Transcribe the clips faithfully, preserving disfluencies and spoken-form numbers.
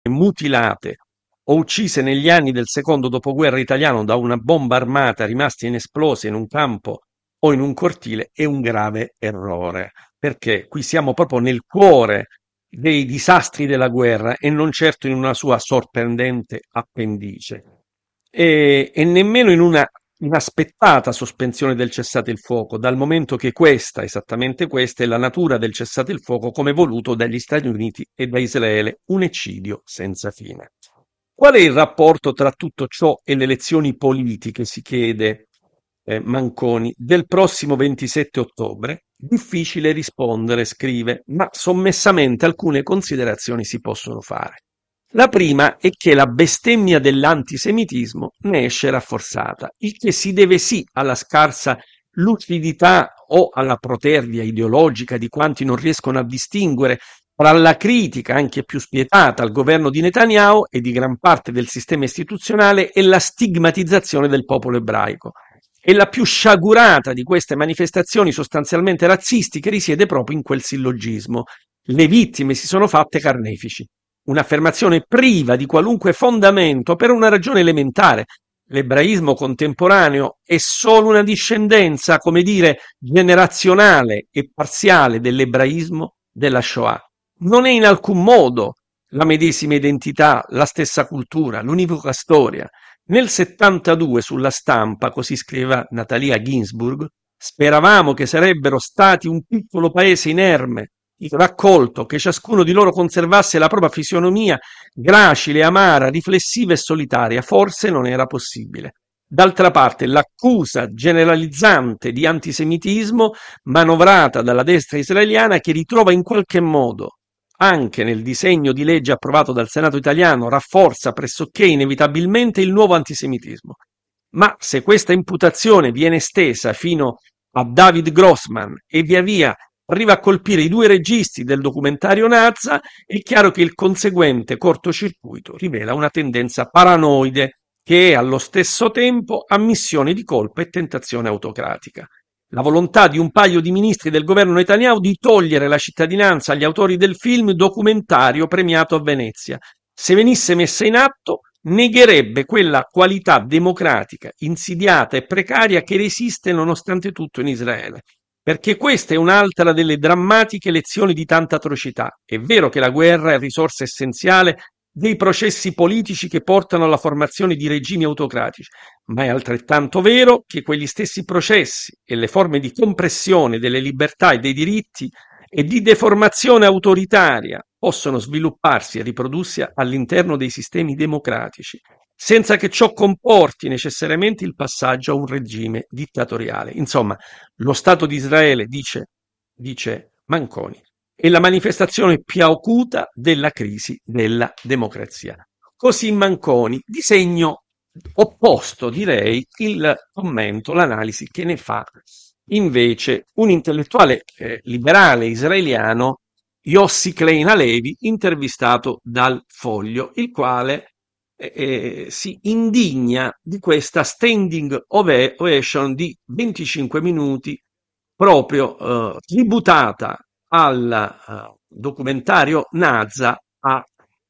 mutilate o uccise negli anni del secondo dopoguerra italiano da una bomba armata rimaste inesplose in un campo o in un cortile è un grave errore, perché qui siamo proprio nel cuore dei disastri della guerra e non certo in una sua sorprendente appendice. E, e nemmeno in una inaspettata sospensione del cessate il fuoco, dal momento che questa, esattamente questa, è la natura del cessate il fuoco come voluto dagli Stati Uniti e da Israele, un eccidio senza fine. Qual è il rapporto tra tutto ciò e le elezioni politiche, si chiede eh, Manconi, del prossimo ventisette ottobre? Difficile rispondere, scrive, ma sommessamente alcune considerazioni si possono fare. La prima è che la bestemmia dell'antisemitismo ne esce rafforzata, il che si deve sì alla scarsa lucidità o alla protervia ideologica di quanti non riescono a distinguere tra la critica, anche più spietata, al governo di Netanyahu e di gran parte del sistema istituzionale e la stigmatizzazione del popolo ebraico. E la più sciagurata di queste manifestazioni sostanzialmente razzistiche risiede proprio in quel sillogismo. Le vittime si sono fatte carnefici. Un'affermazione priva di qualunque fondamento per una ragione elementare. L'ebraismo contemporaneo è solo una discendenza, come dire, generazionale e parziale dell'ebraismo della Shoah. Non è in alcun modo la medesima identità, la stessa cultura, l'univoca storia. Nel settantadue sulla Stampa, così scriveva Natalia Ginzburg, speravamo che sarebbero stati un piccolo paese inerme, raccolto, che ciascuno di loro conservasse la propria fisionomia gracile, amara, riflessiva e solitaria. Forse non era possibile. D'altra parte, l'accusa generalizzante di antisemitismo manovrata dalla destra israeliana, che ritrova in qualche modo anche nel disegno di legge approvato dal Senato italiano, rafforza pressoché inevitabilmente il nuovo antisemitismo. Ma se questa imputazione viene estesa fino a David Grossman e via via arriva a colpire i due registi del documentario Nazza, è chiaro che il conseguente cortocircuito rivela una tendenza paranoide che è allo stesso tempo ammissione di colpa e tentazione autocratica. La volontà di un paio di ministri del governo Netanyahu di togliere la cittadinanza agli autori del film documentario premiato a Venezia. Se venisse messa in atto, negherebbe quella qualità democratica, insidiata e precaria che resiste nonostante tutto in Israele. Perché questa è un'altra delle drammatiche lezioni di tanta atrocità. È vero che la guerra è risorsa essenziale dei processi politici che portano alla formazione di regimi autocratici, ma è altrettanto vero che quegli stessi processi e le forme di compressione delle libertà e dei diritti e di deformazione autoritaria possono svilupparsi e riprodursi all'interno dei sistemi democratici, senza che ciò comporti necessariamente il passaggio a un regime dittatoriale. Insomma, lo Stato di Israele, dice, dice Manconi, è la manifestazione più acuta della crisi della democrazia. Così Manconi, disegno opposto, direi, il commento, l'analisi che ne fa invece un intellettuale eh, liberale israeliano, Yossi Klein Halevi, intervistato dal Foglio, il quale eh, eh, si indigna di questa standing ovation di venticinque minuti proprio eh, tributata al uh, documentario Nazza a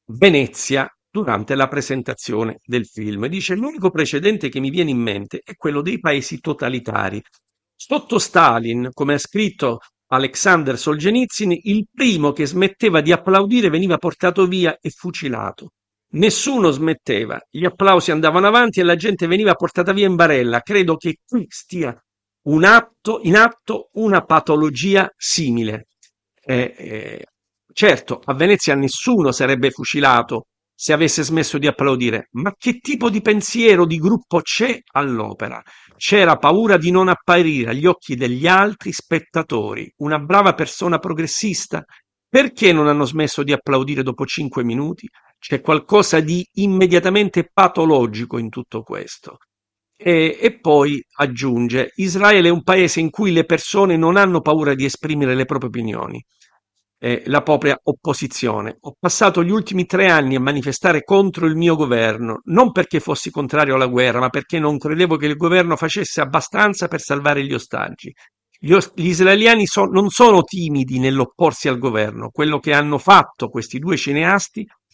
Venezia durante la presentazione del film. Dice: l'unico precedente che mi viene in mente è quello dei paesi totalitari. Sotto Stalin, come ha scritto Alexander Solzhenitsyn, il primo che smetteva di applaudire veniva portato via e fucilato. Nessuno smetteva, gli applausi andavano avanti e la gente veniva portata via in barella. Credo che qui stia un atto, in atto una patologia simile. Eh, eh, certo, a Venezia nessuno sarebbe fucilato se avesse smesso di applaudire, ma che tipo di pensiero di gruppo c'è all'opera? C'era paura di non apparire agli occhi degli altri spettatori, una brava persona progressista? Perché non hanno smesso di applaudire dopo cinque minuti? C'è qualcosa di immediatamente patologico in tutto questo. E, e poi aggiunge: Israele è un paese in cui le persone non hanno paura di esprimere le proprie opinioni, eh, la propria opposizione. Ho passato gli ultimi tre anni a manifestare contro il mio governo, non perché fossi contrario alla guerra, ma perché non credevo che il governo facesse abbastanza per salvare gli ostaggi. Gli, os- gli israeliani so- non sono timidi nell'opporsi al governo. Quello che hanno fatto questi due cineasti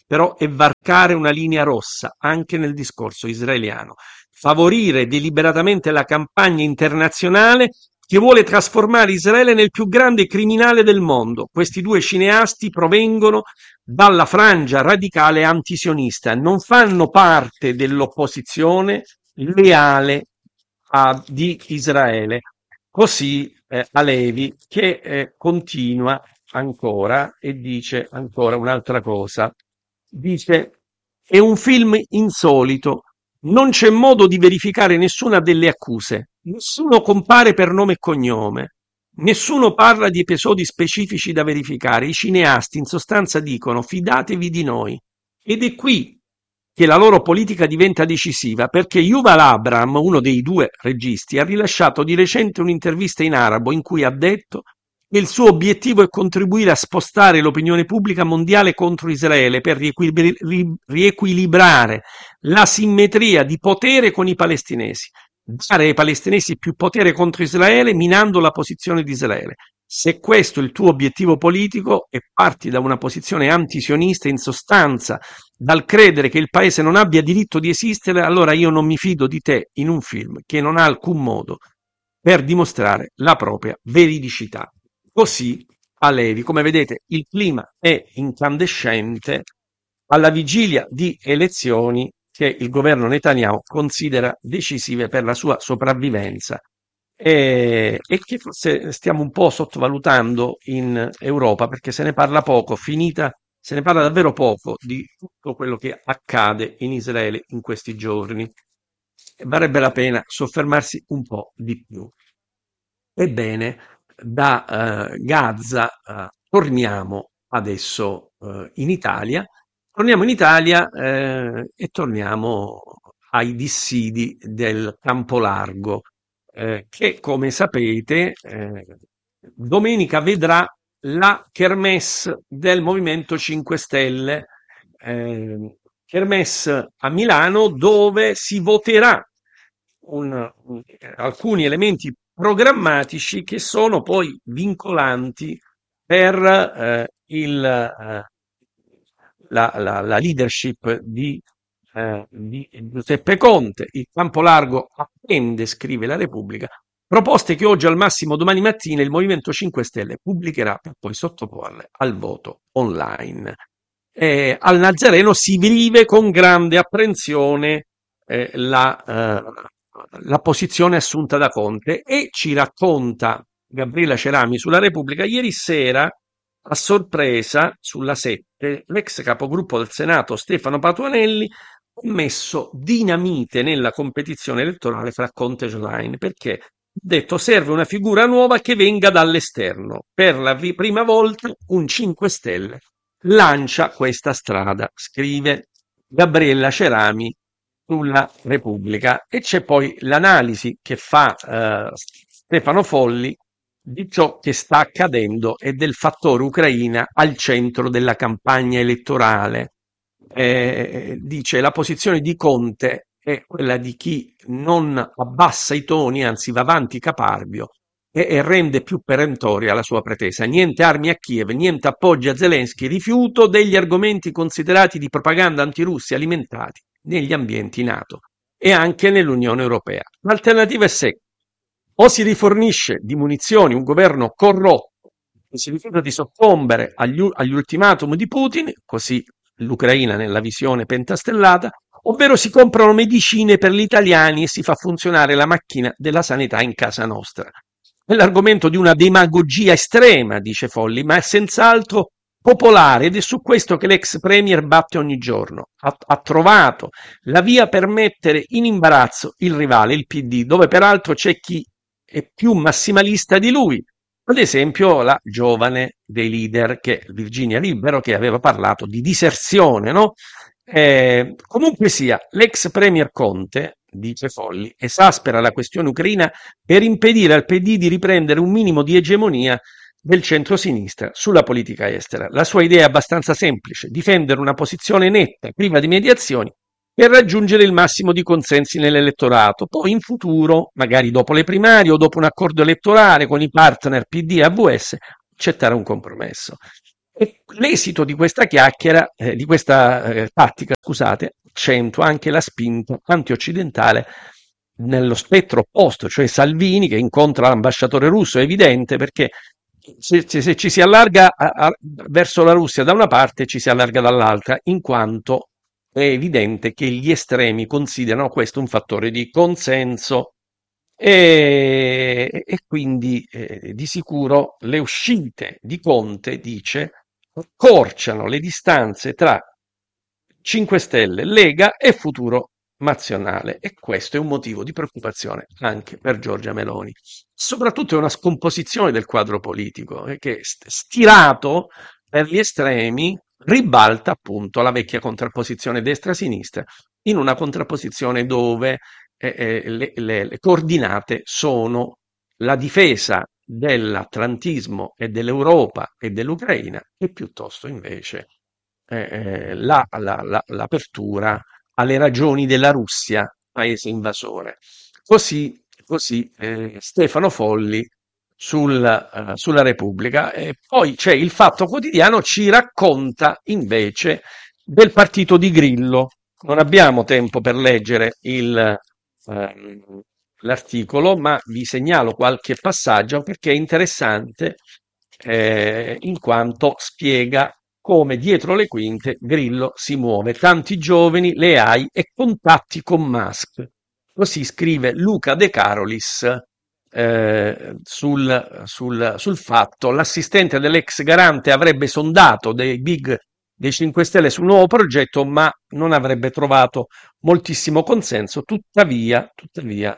però è varcare una linea rossa anche nel discorso israeliano, favorire deliberatamente la campagna internazionale che vuole trasformare Israele nel più grande criminale del mondo. Questi due cineasti provengono dalla frangia radicale antisionista, non fanno parte dell'opposizione leale a- di Israele. Così eh, Alevi che eh, continua ancora e dice ancora un'altra cosa. Dice: è un film insolito, non c'è modo di verificare nessuna delle accuse, nessuno compare per nome e cognome, nessuno parla di episodi specifici da verificare. I cineasti in sostanza dicono: fidatevi di noi. Ed è qui che la loro politica diventa decisiva, perché Yuval Abram, uno dei due registi, ha rilasciato di recente un'intervista in arabo in cui ha detto che il suo obiettivo è contribuire a spostare l'opinione pubblica mondiale contro Israele per riequilibri- ri- riequilibrare la simmetria di potere con i palestinesi, dare ai palestinesi più potere contro Israele minando la posizione di Israele. Se questo è il tuo obiettivo politico e parti da una posizione antisionista, in sostanza dal credere che il paese non abbia diritto di esistere, allora io non mi fido di te in un film che non ha alcun modo per dimostrare la propria veridicità. Così a Levi, come vedete, il clima è incandescente alla vigilia di elezioni che il governo Netanyahu considera decisive per la sua sopravvivenza e, e che forse stiamo un po' sottovalutando in Europa perché se ne parla poco, finita, se ne parla davvero poco di tutto quello che accade in Israele in questi giorni. E varrebbe la pena soffermarsi un po' di più. Ebbene, da eh, Gaza eh, torniamo adesso eh, in Italia, torniamo in Italia eh, e torniamo ai dissidi del Campo Largo, eh, che come sapete eh, domenica vedrà la kermesse del Movimento cinque Stelle, eh, kermesse a Milano dove si voterà un- un- alcuni elementi programmatici che sono poi vincolanti per eh, il, eh, la, la- la leadership di, eh, di Giuseppe Conte. Il Campo Largo attende, scrive la Repubblica, proposte che oggi al massimo domani mattina il Movimento cinque Stelle pubblicherà per poi sottoporle al voto online. Eh, al Nazareno si vive con grande apprensione eh, la, eh, la posizione assunta da Conte e ci racconta Gabriella Cerami sulla Repubblica ieri sera a sorpresa sulla sette l'ex capogruppo del Senato Stefano Patuanelli ha messo dinamite nella competizione elettorale fra Conte e Schlein perché ha detto serve una figura nuova che venga dall'esterno. Per la vi- prima volta un cinque Stelle lancia questa strada, scrive Gabriella Cerami sulla Repubblica. E c'è poi l'analisi che fa eh, Stefano Folli di ciò che sta accadendo e del fattore Ucraina al centro della campagna elettorale. Eh, dice la posizione di Conte è quella di chi non abbassa i toni, anzi va avanti caparbio e, e rende più perentoria la sua pretesa. Niente armi a Kiev, niente appoggi a Zelensky, rifiuto degli argomenti considerati di propaganda antirussi alimentati negli ambienti NATO e anche nell'Unione Europea. L'alternativa è secca. O si rifornisce di munizioni un governo corrotto che si rifiuta di soccombere agli, u- agli ultimatum di Putin, così l'Ucraina nella visione pentastellata, ovvero si comprano medicine per gli italiani e si fa funzionare la macchina della sanità in casa nostra. È l'argomento di una demagogia estrema, dice Folli, ma è senz'altro popolare ed è su questo che l'ex premier batte ogni giorno. Ha, ha trovato la via per mettere in imbarazzo il rivale, il P D, dove peraltro c'è chi è più massimalista di lui. Ad esempio la giovane dei leader, che è Virginia Libero, che aveva parlato di diserzione, no? Eh, comunque sia, l'ex premier Conte, dice Folli, esaspera la questione ucraina per impedire al P D di riprendere un minimo di egemonia del centro-sinistra sulla politica estera. La sua idea è abbastanza semplice: difendere una posizione netta, priva di mediazioni, per raggiungere il massimo di consensi nell'elettorato. Poi in futuro, magari dopo le primarie o dopo un accordo elettorale con i partner P D e A V S, accettare un compromesso. E l'esito di questa chiacchiera, eh, di questa eh, tattica, scusate, accentua anche la spinta antioccidentale nello spettro opposto, cioè Salvini che incontra l'ambasciatore russo. È evidente, perché se, se- se ci si allarga a- a- verso la Russia da una parte, ci si allarga dall'altra, in quanto è evidente che gli estremi considerano questo un fattore di consenso e, e quindi eh, di sicuro le uscite di Conte, dice, accorciano le distanze tra cinque Stelle, Lega e Futuro Nazionale, e questo è un motivo di preoccupazione anche per Giorgia Meloni. Soprattutto è una scomposizione del quadro politico eh, che st- stirato per gli estremi ribalta appunto la vecchia contrapposizione destra-sinistra in una contrapposizione dove eh, eh, le, le- le coordinate sono la difesa dell'atlantismo e dell'Europa e dell'Ucraina, e piuttosto invece eh, eh, la- la- la- l'apertura alle ragioni della Russia, paese invasore. Così, così eh, Stefano Folli sul, eh, sulla Repubblica. E poi c'è il Fatto Quotidiano, ci racconta invece del partito di Grillo. Non abbiamo tempo per leggere il, ehm, l'articolo, ma vi segnalo qualche passaggio perché è interessante, eh, in quanto spiega come dietro le quinte Grillo si muove. Tanti giovani, le A I e contatti con Musk. Così scrive Luca De Carolis eh, sul, sul, sul fatto. L'assistente dell'ex garante avrebbe sondato dei big dei cinque Stelle sul nuovo progetto, ma non avrebbe trovato moltissimo consenso. Tuttavia, tuttavia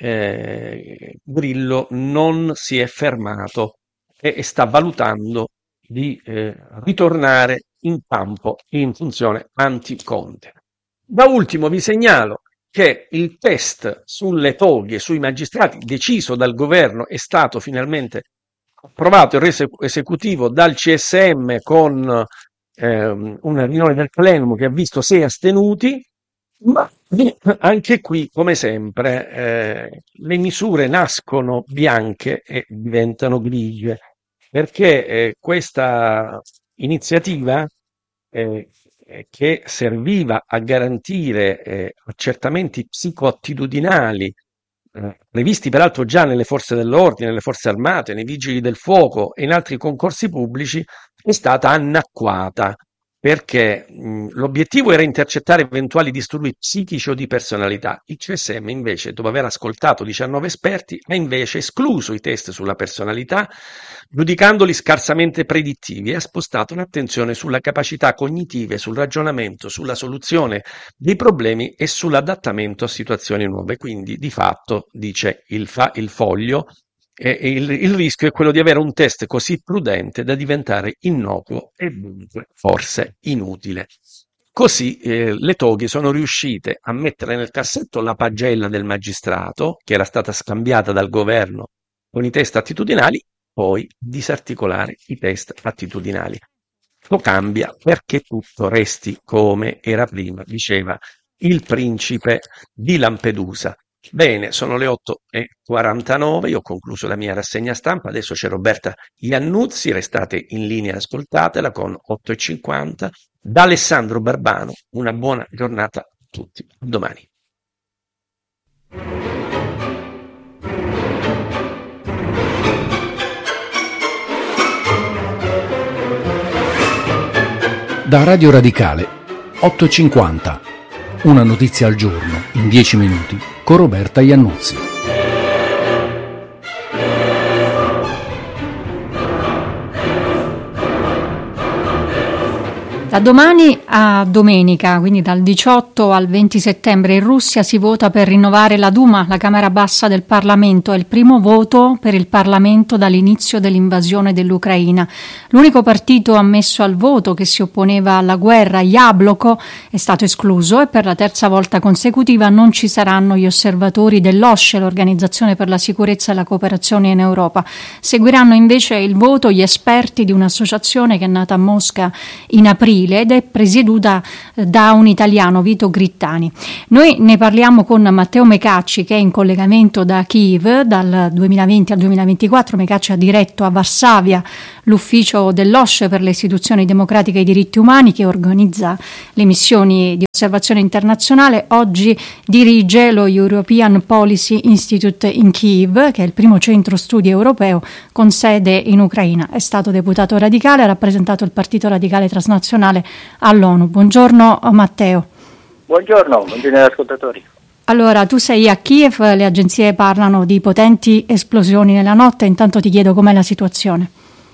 eh, Grillo non si è fermato e, e sta valutando di eh, ritornare in campo in funzione anti-Conte. Da ultimo vi segnalo che il test sulle toghe sui magistrati deciso dal governo è stato finalmente approvato e reso esecutivo dal C S M con ehm, una riunione del plenum che ha visto sei astenuti, ma anche qui, come sempre, eh, le misure nascono bianche e diventano grigie, perché eh, questa iniziativa eh, eh, che serviva a garantire eh, accertamenti psicoattitudinali, eh, previsti peraltro già nelle forze dell'ordine, nelle forze armate, nei vigili del fuoco e in altri concorsi pubblici, è stata annacquata perché mh, l'obiettivo era intercettare eventuali disturbi psichici o di personalità. Il C S M invece, dopo aver ascoltato diciannove esperti, ha invece escluso i test sulla personalità, giudicandoli scarsamente predittivi, e ha spostato l'attenzione sulla capacità cognitive, sul ragionamento, sulla soluzione dei problemi e sull'adattamento a situazioni nuove. Quindi, di fatto, dice il, fa- il foglio, e il, il rischio è quello di avere un test così prudente da diventare innocuo e dunque forse inutile. Così eh, le toghe sono riuscite a mettere nel cassetto la pagella del magistrato, che era stata scambiata dal governo con i test attitudinali, poi disarticolare i test attitudinali. Lo cambia perché tutto resti come era prima, diceva il principe di Lampedusa. Bene, sono le otto e quarantanove, io ho concluso la mia rassegna stampa, adesso c'è Roberta Iannuzzi, restate in linea e ascoltatela con otto e cinquanta. Da Alessandro Barbano, una buona giornata a tutti, a domani. Da Radio Radicale, otto e cinquanta, una notizia al giorno, in dieci minuti, con Roberta Iannuzzi. Da domani a domenica, quindi dal diciotto al venti settembre, in Russia si vota per rinnovare la Duma, la Camera Bassa del Parlamento. È il primo voto per il Parlamento dall'inizio dell'invasione dell'Ucraina. L'unico partito ammesso al voto che si opponeva alla guerra, Yabloko, è stato escluso, e per la terza volta consecutiva non ci saranno gli osservatori dell'OSCE, l'Organizzazione per la Sicurezza e la Cooperazione in Europa. Seguiranno invece il voto gli esperti di un'associazione che è nata a Mosca in aprile, civile ed è presieduta da un italiano, Vito Grittani. Noi ne parliamo con Matteo Mecacci, che è in collegamento da Kiev dal duemilaventi al duemilaventiquattro. Mecacci ha diretto a Varsavia l'ufficio dell'O S C E per le istituzioni democratiche e i diritti umani, che organizza le missioni di osservazione internazionale. Oggi dirige lo European Policy Institute in Kiev, che è il primo centro studi europeo con sede in Ucraina. È stato deputato radicale, ha rappresentato il Partito Radicale Transnazionale all'ONU. Buongiorno Matteo. Buongiorno, buongiorno agli ascoltatori. Allora, tu sei a Kiev, le agenzie parlano di potenti esplosioni nella notte, intanto ti chiedo com'è la situazione.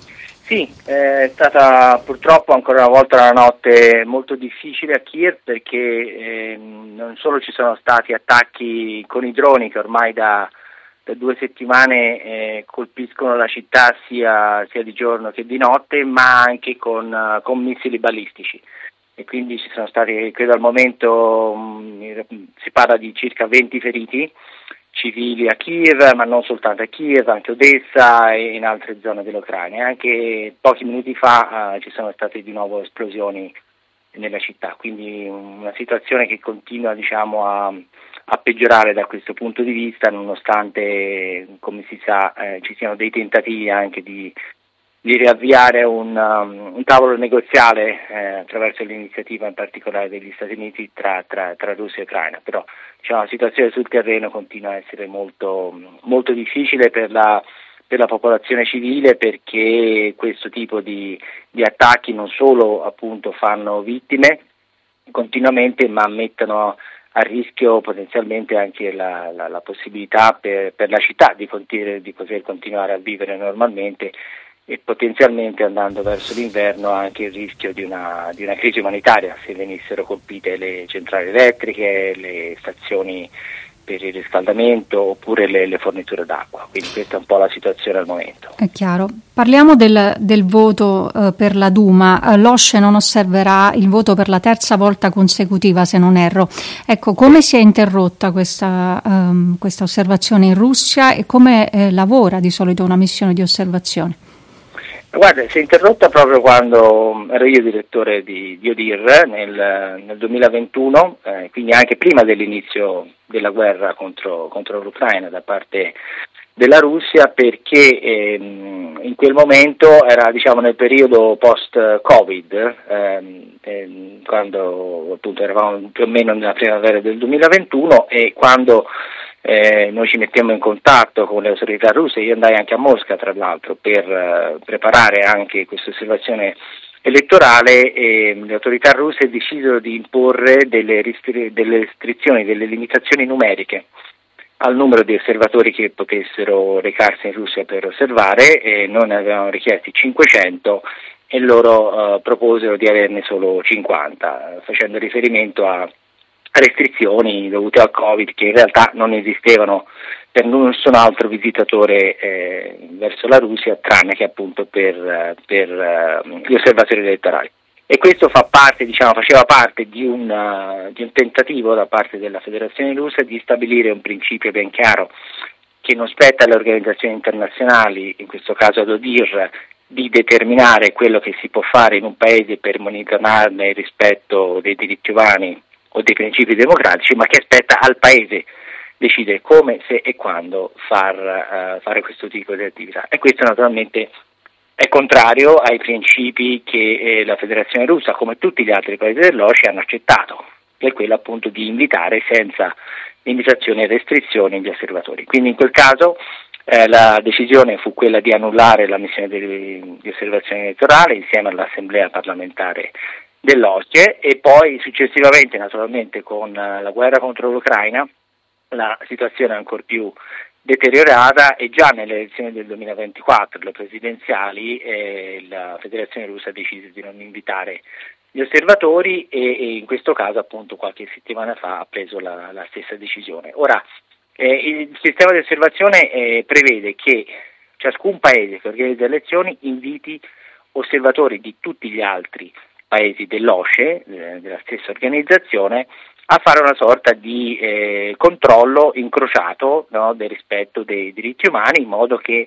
Sì, è stata purtroppo ancora una volta una notte molto difficile a Kiev, perché eh, non solo ci sono stati attacchi con i droni che ormai da, da due settimane eh, colpiscono la città sia, sia di giorno che di notte, ma anche con, uh, con missili balistici. E quindi ci sono stati, credo al momento mh, si parla di circa venti feriti civili a Kiev, ma non soltanto a Kiev, anche Odessa e in altre zone dell'Ucraina. Anche pochi minuti fa uh, ci sono state di nuovo esplosioni nella città, quindi una situazione che continua, diciamo, a, a peggiorare da questo punto di vista, nonostante, come si sa, eh, ci siano dei tentativi anche di di riavviare un, um, un tavolo negoziale eh, attraverso l'iniziativa in particolare degli Stati Uniti tra, tra, tra Russia e Ucraina, però diciamo, la situazione sul terreno continua a essere molto, molto difficile per la, per la popolazione civile, perché questo tipo di, di attacchi non solo appunto fanno vittime continuamente, ma mettono a rischio potenzialmente anche la, la, la possibilità per, per la città di, continu- di poter continuare a vivere normalmente, e potenzialmente, andando verso l'inverno, anche il rischio di una, di una crisi umanitaria se venissero colpite le centrali elettriche, le stazioni per il riscaldamento oppure le, le forniture d'acqua. Quindi questa è un po' la situazione al momento. È chiaro. Parliamo del, del voto eh, per la Duma. Uh, L'O S C E non osserverà il voto per la terza volta consecutiva, se non erro. Ecco, come si è interrotta questa, um, questa osservazione in Russia e come eh, lavora di solito una missione di osservazione? Guarda, si è interrotta proprio quando ero io direttore di, di ODIHR nel, nel duemilaventuno, eh, quindi anche prima dell'inizio della guerra contro, contro l'Ucraina da parte della Russia, perché ehm, in quel momento era, diciamo, nel periodo post-Covid, ehm, ehm, quando appunto eravamo più o meno nella primavera del duemilaventuno, e quando Eh, noi ci mettiamo in contatto con le autorità russe. Io andai anche a Mosca, tra l'altro, per eh, preparare anche questa osservazione elettorale, e le autorità russe decisero di imporre delle, ristri- delle restrizioni, delle limitazioni numeriche al numero di osservatori che potessero recarsi in Russia per osservare, e noi ne avevamo richiesti cinquecento e loro eh, proposero di averne solo cinquanta, facendo riferimento a restrizioni dovute al Covid, che in realtà non esistevano per nessun altro visitatore eh, verso la Russia, tranne che appunto per, per uh, gli osservatori elettorali. E questo fa parte, diciamo, faceva parte di un, uh, di un tentativo da parte della Federazione Russa di stabilire un principio ben chiaro, che non spetta alle organizzazioni internazionali, in questo caso ad ODIHR, di determinare quello che si può fare in un paese per monitorarne il rispetto dei diritti umani o dei principi democratici, ma che spetta al paese decidere come, se e quando far, uh, fare questo tipo di attività. E questo naturalmente è contrario ai principi che eh, la Federazione Russa, come tutti gli altri paesi dell'O S C E, hanno accettato, che è quello appunto di invitare senza limitazioni e restrizioni gli osservatori. Quindi in quel caso eh, la decisione fu quella di annullare la missione di, di osservazione elettorale insieme all'Assemblea parlamentare dell'O S C E, e poi successivamente, naturalmente, con la guerra contro l'Ucraina la situazione è ancora più deteriorata, e già nelle elezioni del duemilaventiquattro, le presidenziali, eh, la Federazione Russa ha deciso di non invitare gli osservatori, e, e in questo caso appunto qualche settimana fa ha preso la, la stessa decisione. Ora, eh, il sistema di osservazione eh, prevede che ciascun paese che organizza elezioni inviti osservatori di tutti gli altri paesi dell'O S C E, eh, della stessa organizzazione, a fare una sorta di eh, controllo incrociato, no, del rispetto dei diritti umani, in modo che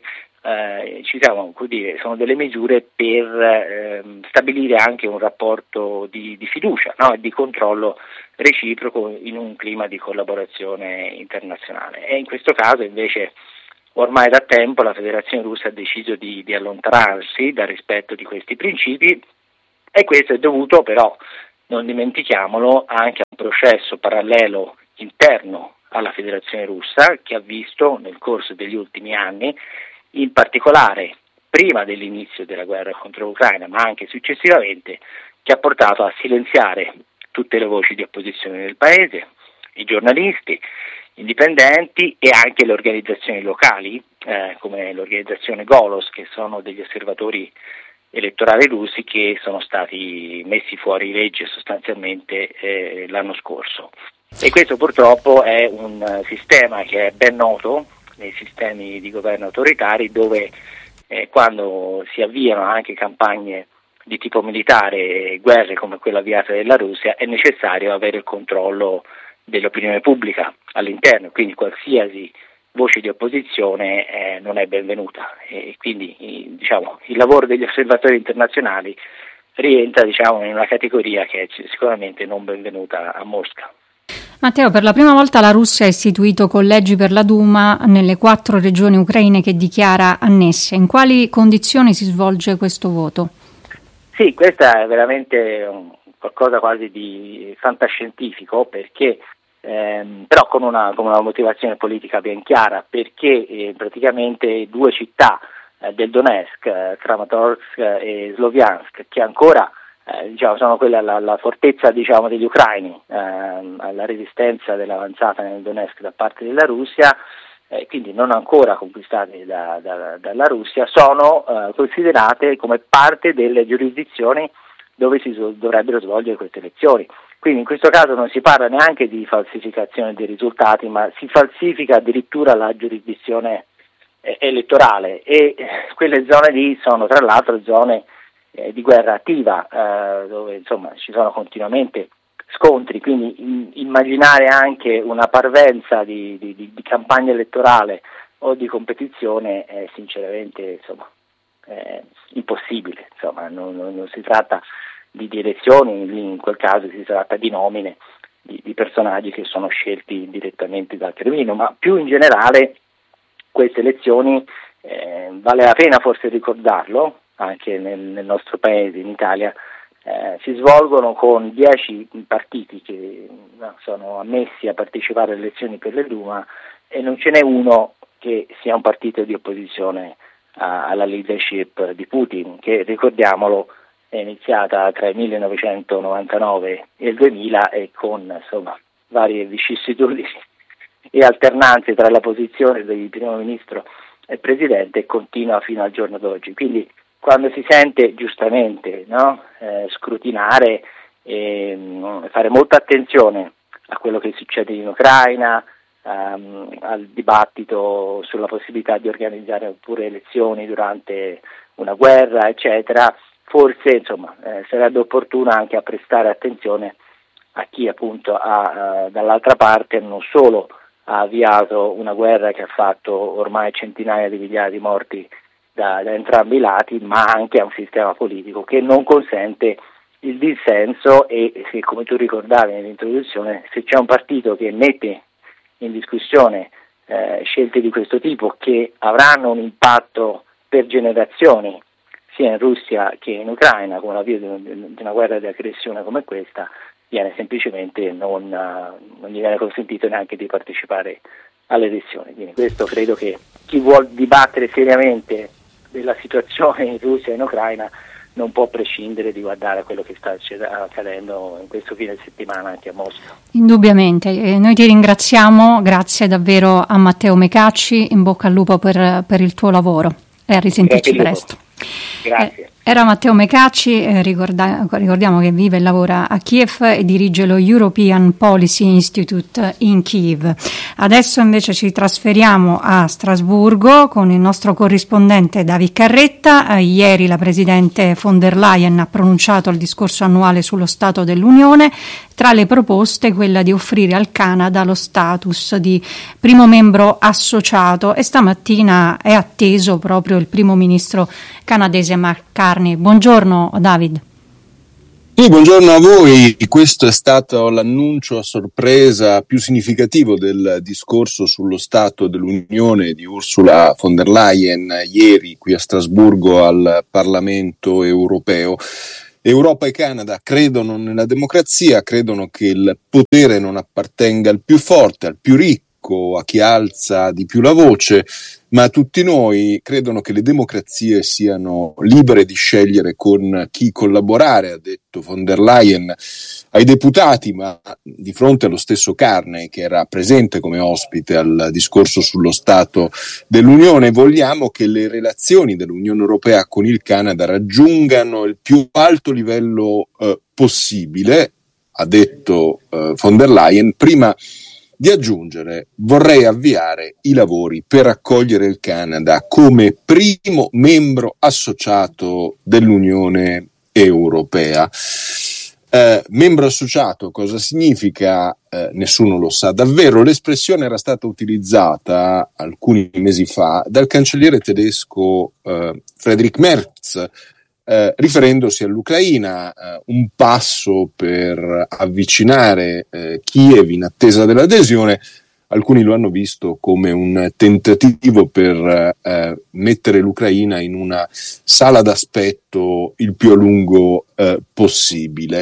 eh, ci siamo, come dire, sono delle misure per eh, stabilire anche un rapporto di, di fiducia, no? E di controllo reciproco in un clima di collaborazione internazionale. E in questo caso invece ormai da tempo la Federazione Russa ha deciso di, di allontanarsi dal rispetto di questi principi, e questo è dovuto però, non dimentichiamolo, anche a un processo parallelo interno alla Federazione Russa, che ha visto nel corso degli ultimi anni, in particolare prima dell'inizio della guerra contro l'Ucraina, ma anche successivamente, che ha portato a silenziare tutte le voci di opposizione del paese, i giornalisti indipendenti e anche le organizzazioni locali, eh, come l'organizzazione Golos, che sono degli osservatori elettorali russi che sono stati messi fuori legge sostanzialmente eh, l'anno scorso. E questo purtroppo è un sistema che è ben noto nei sistemi di governo autoritari, dove eh, quando si avviano anche campagne di tipo militare, guerre come quella avviata dalla Russia, è necessario avere il controllo dell'opinione pubblica all'interno, quindi qualsiasi voce di opposizione eh, non è benvenuta, e quindi i, diciamo, il lavoro degli osservatori internazionali rientra, diciamo, in una categoria che è sicuramente non benvenuta a Mosca. Matteo, per la prima volta la Russia ha istituito collegi per la Duma nelle quattro regioni ucraine che dichiara annesse. In quali condizioni si svolge questo voto? Sì, questa è veramente un, qualcosa quasi di fantascientifico, perché ehm, però con una, con una motivazione politica ben chiara, perché eh, praticamente due città eh, del Donetsk, eh, Kramatorsk e Sloviansk, che ancora Eh, diciamo, sono quella la, la fortezza, diciamo, degli ucraini ehm, alla resistenza dell'avanzata nel Donetsk da parte della Russia, eh, quindi non ancora conquistate da, da, dalla Russia, sono eh, considerate come parte delle giurisdizioni dove si so, dovrebbero svolgere queste elezioni. Quindi in questo caso non si parla neanche di falsificazione dei risultati, ma si falsifica addirittura la giurisdizione eh, elettorale, e eh, quelle zone lì sono tra l'altro zone di guerra attiva, eh, dove insomma ci sono continuamente scontri, quindi in, immaginare anche una parvenza di, di, di, di campagna elettorale o di competizione è sinceramente insomma è impossibile, insomma non, non, non si tratta di, di elezioni, in quel caso si tratta di nomine di, di personaggi che sono scelti direttamente dal Cremlino, ma più in generale queste elezioni, eh, vale la pena forse ricordarlo, anche nel, nel nostro paese, in Italia, eh, si svolgono con dieci partiti che no, sono ammessi a partecipare alle elezioni per le Duma, e non ce n'è uno che sia un partito di opposizione a, alla leadership di Putin, che, ricordiamolo, è iniziata tra il millenovecentonovantanove e il duemila, e con insomma varie vicissitudini e alternanze tra la posizione del primo ministro e presidente, continua fino al giorno d'oggi. Quindi quando si sente giustamente no, eh, scrutinare e mh, fare molta attenzione a quello che succede in Ucraina, um, al dibattito sulla possibilità di organizzare pure elezioni durante una guerra, eccetera, forse insomma eh, sarebbe opportuno anche a prestare attenzione a chi appunto ha uh, dall'altra parte non solo ha avviato una guerra che ha fatto ormai centinaia di migliaia di morti Da, da entrambi i lati, ma anche a un sistema politico che non consente il dissenso, e se, come tu ricordavi nell'introduzione, se c'è un partito che mette in discussione eh, scelte di questo tipo che avranno un impatto per generazioni sia in Russia che in Ucraina, come l'avvio di, di una guerra di aggressione come questa, viene semplicemente non, non gli viene consentito neanche di partecipare alle elezioni. Quindi questo credo che chi vuol dibattere seriamente della situazione in Russia e in Ucraina non può prescindere di guardare a quello che sta accadendo in questo fine settimana anche a Mosca. Indubbiamente, eh, noi ti ringraziamo, grazie davvero a Matteo Mecacci, in bocca al lupo per, per il tuo lavoro, e a risentirci presto. Grazie. Eh, Era Matteo Mecacci, eh, ricorda- ricordiamo che vive e lavora a Kiev e dirige lo European Policy Institute in Kiev. Adesso invece ci trasferiamo a Strasburgo con il nostro corrispondente David Carretta. Eh, ieri la Presidente von der Leyen ha pronunciato il discorso annuale sullo Stato dell'Unione. Tra le proposte quella di offrire al Canada lo status di primo membro associato, e stamattina è atteso proprio il primo ministro canadese Mark Carney. Buongiorno David. Sì, buongiorno a voi. Questo è stato l'annuncio a sorpresa più significativo del discorso sullo Stato dell'Unione di Ursula von der Leyen ieri qui a Strasburgo al Parlamento europeo. Europa e Canada credono nella democrazia, credono che il potere non appartenga al più forte, al più ricco, a chi alza di più la voce, ma tutti noi credono che le democrazie siano libere di scegliere con chi collaborare, ha detto von der Leyen ai deputati, ma di fronte allo stesso Carney, che era presente come ospite al discorso sullo Stato dell'Unione. Vogliamo che le relazioni dell'Unione Europea con il Canada raggiungano il più alto livello eh, possibile, ha detto eh, von der Leyen, prima di aggiungere: vorrei avviare i lavori per accogliere il Canada come primo membro associato dell'Unione Europea. Eh, membro associato cosa significa? Eh, nessuno lo sa davvero. L'espressione era stata utilizzata alcuni mesi fa dal cancelliere tedesco eh, Friedrich Merz, Eh, riferendosi all'Ucraina, eh, un passo per avvicinare eh, Kiev in attesa dell'adesione. Alcuni lo hanno visto come un tentativo per eh, mettere l'Ucraina in una sala d'aspetto il più a lungo eh, possibile.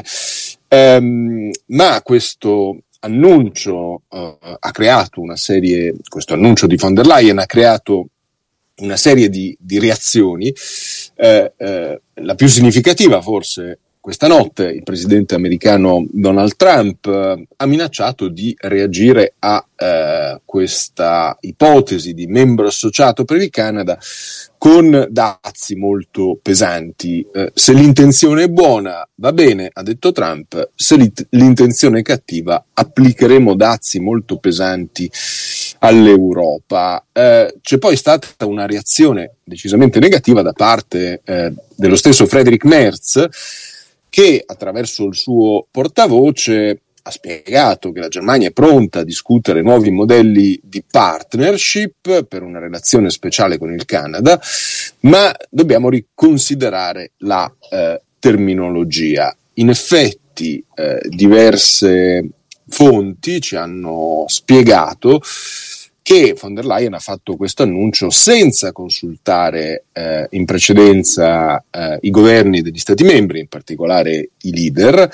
Ehm, ma questo annuncio eh, ha creato una serie, questo annuncio di von der Leyen ha creato una serie di, di reazioni. Eh, eh, la più significativa forse questa notte il presidente americano Donald Trump eh, ha minacciato di reagire a eh, questa ipotesi di membro associato per il Canada con dazi molto pesanti. Eh, se l'intenzione è buona va bene, ha detto Trump, se l'intenzione è cattiva applicheremo dazi molto pesanti all'Europa. Eh, c'è poi stata una reazione decisamente negativa da parte eh, dello stesso Friedrich Merz, che attraverso il suo portavoce ha spiegato che la Germania è pronta a discutere nuovi modelli di partnership per una relazione speciale con il Canada, ma dobbiamo riconsiderare la eh, terminologia. In effetti eh, diverse fonti ci hanno spiegato che von der Leyen ha fatto questo annuncio senza consultare eh, in precedenza eh, i governi degli Stati membri, in particolare i leader,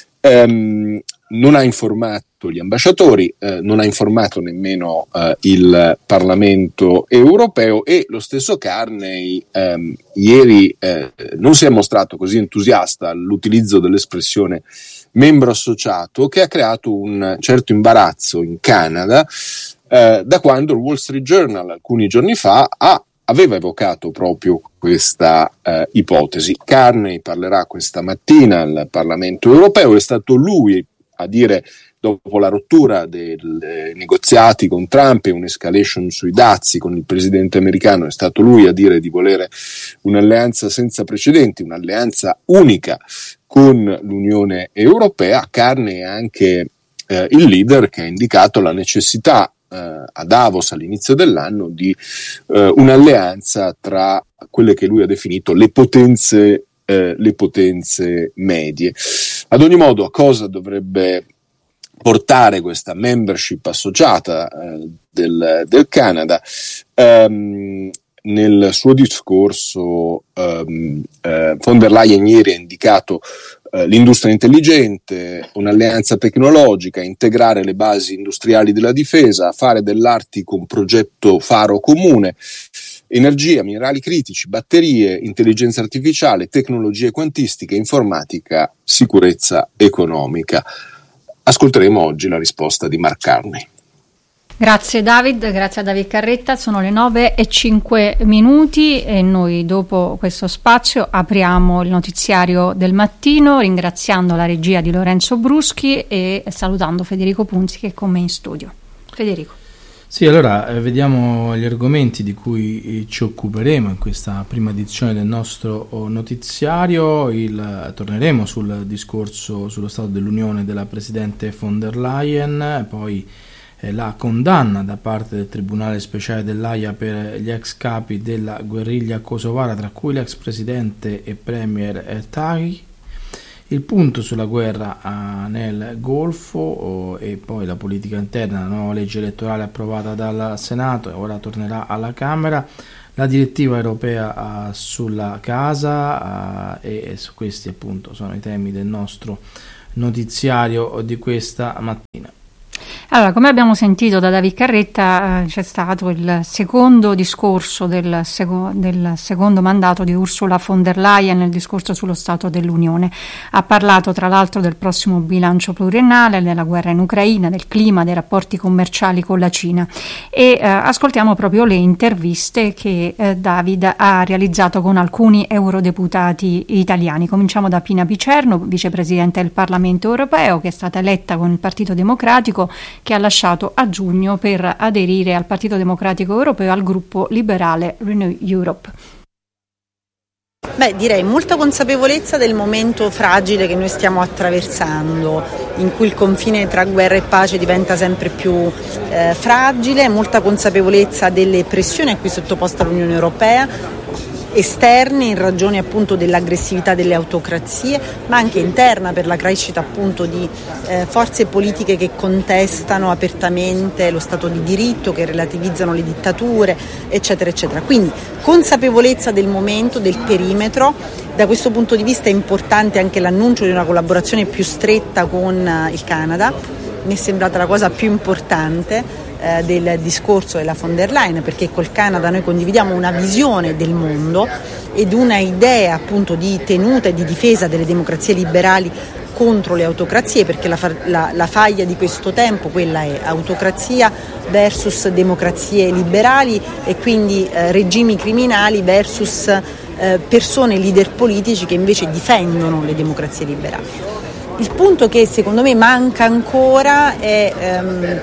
ehm, non ha informato gli ambasciatori, eh, non ha informato nemmeno eh, il Parlamento europeo, e lo stesso Carney ehm, ieri eh, non si è mostrato così entusiasta all'utilizzo dell'espressione membro associato, che ha creato un certo imbarazzo in Canada eh, da quando il Wall Street Journal alcuni giorni fa ha, aveva evocato proprio questa eh, ipotesi. Carney parlerà questa mattina al Parlamento europeo, è stato lui a dire, dopo la rottura dei negoziati con Trump e un'escalation sui dazi con il presidente americano, è stato lui a dire di volere un'alleanza senza precedenti, un'alleanza unica con l'Unione Europea. Carney è anche eh, il leader che ha indicato la necessità eh, a Davos all'inizio dell'anno di eh, un'alleanza tra quelle che lui ha definito le potenze, eh, le potenze medie. Ad ogni modo, a cosa dovrebbe portare questa membership associata eh, del, del Canada? Um, nel suo discorso um, eh, von der Leyen ieri ha indicato eh, l'industria intelligente, un'alleanza tecnologica, integrare le basi industriali della difesa, fare dell'Artico un progetto faro comune, energia, minerali critici, batterie, intelligenza artificiale, tecnologie quantistiche, informatica, sicurezza economica. Ascolteremo oggi la risposta di Mark Carney. Grazie David, grazie a David Carretta, sono le nove e cinque minuti e noi dopo questo spazio apriamo il notiziario del mattino ringraziando la regia di Lorenzo Bruschi e salutando Federico Punzi che è con me in studio. Federico. Sì, allora eh, vediamo gli argomenti di cui ci occuperemo in questa prima edizione del nostro notiziario. Il, torneremo sul discorso sullo Stato dell'Unione della Presidente von der Leyen, poi eh, la condanna da parte del Tribunale Speciale dell'Aia per gli ex capi della guerriglia kosovara, tra cui l'ex Presidente e Premier Ertaghi, il punto sulla guerra uh, nel Golfo oh, e poi la politica interna, la nuova legge elettorale approvata dal Senato e ora tornerà alla Camera, la direttiva europea uh, sulla casa uh, e, e su questi appunto sono i temi del nostro notiziario di questa mattina. Allora, come abbiamo sentito da David Carretta, eh, c'è stato il secondo discorso del, seco- del secondo mandato di Ursula von der Leyen, il discorso sullo Stato dell'Unione. Ha parlato tra l'altro del prossimo bilancio pluriennale, della guerra in Ucraina, del clima, dei rapporti commerciali con la Cina e eh, ascoltiamo proprio le interviste che eh, David ha realizzato con alcuni eurodeputati italiani. Cominciamo da Pina Picerno, vicepresidente del Parlamento europeo, che è stata eletta con il Partito Democratico, che ha lasciato a giugno per aderire al Partito Democratico Europeo al gruppo liberale Renew Europe. Beh, direi molta consapevolezza del momento fragile che noi stiamo attraversando, in cui il confine tra guerra e pace diventa sempre più eh, fragile, molta consapevolezza delle pressioni a cui è sottoposta l'Unione Europea, esterne in ragione appunto dell'aggressività delle autocrazie, ma anche interna per la crescita appunto di eh, forze politiche che contestano apertamente lo Stato di diritto, che relativizzano le dittature, eccetera, eccetera. Quindi consapevolezza del momento, del perimetro. Da questo punto di vista è importante anche l'annuncio di una collaborazione più stretta con eh, il Canada. Mi è sembrata la cosa più importante eh, del discorso della von der Leyen, perché col Canada noi condividiamo una visione del mondo ed una idea appunto di tenuta e di difesa delle democrazie liberali contro le autocrazie, perché la, fa- la, la faglia di questo tempo quella è autocrazia versus democrazie liberali e quindi eh, regimi criminali versus eh, persone, leader politici che invece difendono le democrazie liberali. Il punto che secondo me manca ancora è ehm,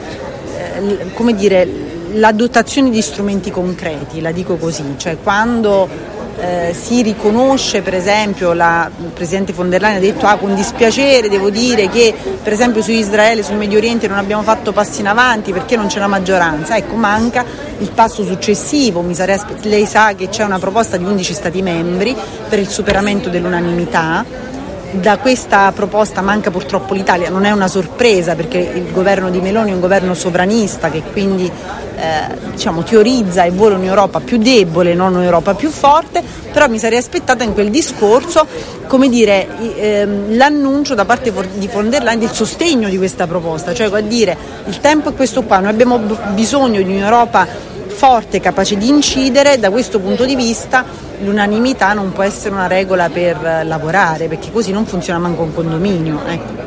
come dire, la dotazione di strumenti concreti, la dico così, cioè quando eh, si riconosce, per esempio la Presidente von der Leyen ha detto ah, con dispiacere devo dire che per esempio su Israele, sul Medio Oriente non abbiamo fatto passi in avanti perché non c'è la maggioranza, ecco manca il passo successivo. Mi sarei aspe- lei sa che c'è una proposta di undici Stati membri per il superamento dell'unanimità. Da questa proposta manca purtroppo l'Italia, non è una sorpresa perché il governo di Meloni è un governo sovranista che quindi eh, diciamo, teorizza e vuole un'Europa più debole, non un'Europa più forte, però mi sarei aspettata in quel discorso come dire, ehm, l'annuncio da parte di von der Leyen del sostegno di questa proposta, cioè a dire il tempo è questo qua, noi abbiamo b- bisogno di un'Europa forte, capace di incidere. Da questo punto di vista l'unanimità non può essere una regola per lavorare, perché così non funziona manco un condominio, ecco.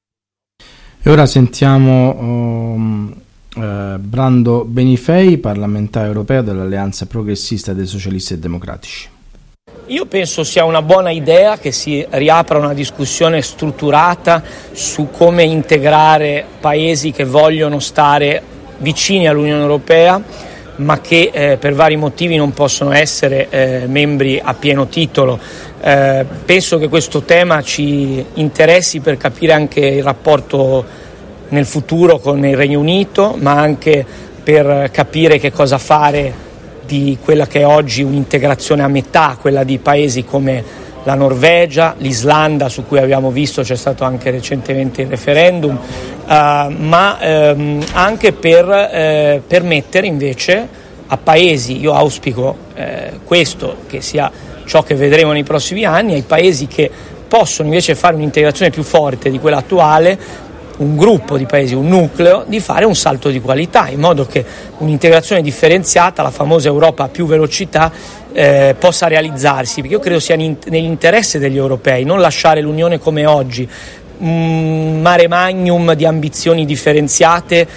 E ora sentiamo um, uh, Brando Benifei, parlamentare europeo dell'Alleanza Progressista dei Socialisti e Democratici. Io penso sia una buona idea che si riapra una discussione strutturata su come integrare paesi che vogliono stare vicini all'Unione Europea ma che eh, per vari motivi non possono essere eh, membri a pieno titolo. Eh, penso che questo tema ci interessi per capire anche il rapporto nel futuro con il Regno Unito, ma anche per capire che cosa fare di quella che è oggi un'integrazione a metà, quella di paesi come la Norvegia, l'Islanda, su cui abbiamo visto c'è stato anche recentemente il referendum, uh, ma ehm, anche per eh, permettere invece a paesi, io auspico eh, questo, che sia ciò che vedremo nei prossimi anni, ai paesi che possono invece fare un'integrazione più forte di quella attuale, un gruppo di paesi, un nucleo, di fare un salto di qualità, in modo che un'integrazione differenziata, la famosa Europa a più velocità, eh, possa realizzarsi, perché io credo sia nell'interesse degli europei non lasciare l'Unione come oggi, un mare magnum di ambizioni differenziate